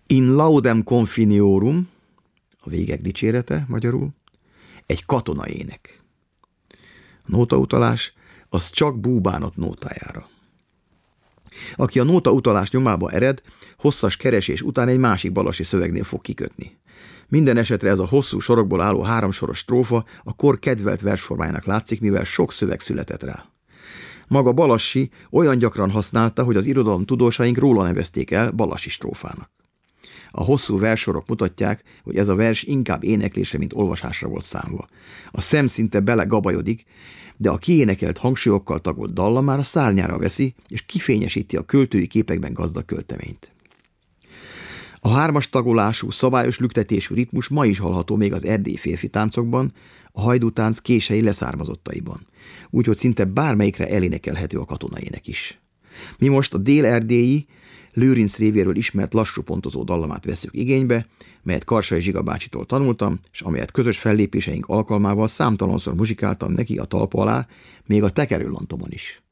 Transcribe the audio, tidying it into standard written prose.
In laudem confiniorum, a végek dicsérete magyarul, egy katonaének. A nótautalás az csak búbánat nótájára. Aki a nótautalás nyomába ered, hosszas keresés után egy másik balasi szövegnél fog kikötni. Minden esetre ez a hosszú sorokból álló 3 soros strófa a kor kedvelt versformájának látszik, mivel sok szöveg született rá. Maga Balassi olyan gyakran használta, hogy az irodalom tudósaink róla nevezték el Balassi strófának. A hosszú verssorok mutatják, hogy ez a vers inkább éneklésre, mint olvasásra volt számva. A szem szinte belegabajodik, de a kiénekelt hangsúlyokkal tagolt dalla már a szárnyára veszi, és kifényesíti a költői képekben gazdag költeményt. A 3-as tagolású, szabályos lüktetésű ritmus ma is hallható még az erdélyi férfi táncokban, a hajdútánc kései leszármazottaiban, úgyhogy szinte bármelyikre elénekelhető a katonaének is. Mi most a dél-erdélyi, Lőrinc révéről ismert lassú pontozó dallamát veszük igénybe, melyet Karsai Zsiga bácsitól tanultam, és amelyet közös fellépéseink alkalmával számtalanszor muzsikáltam neki a talpa alá, még a tekerőlantomon is.